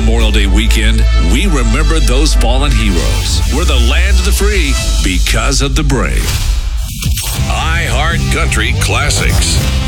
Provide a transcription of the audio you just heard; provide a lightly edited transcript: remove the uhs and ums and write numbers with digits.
Memorial Day weekend, we remember those fallen heroes. We're the land of the free because of the brave. iHeart Country Classics.